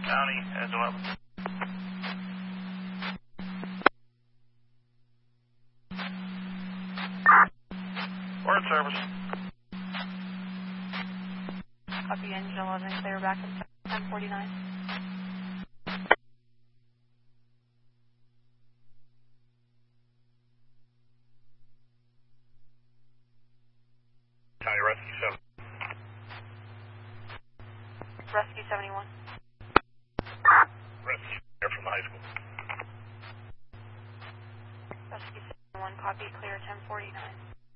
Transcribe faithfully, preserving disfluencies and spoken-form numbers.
County as well. We're in service. Copy, engine eleven, clear back in ten forty-nine. County Rescue seven. Rescue seventy-one. Rescue here from the high school. Rescue seventy-one, copy, clear ten forty-nine.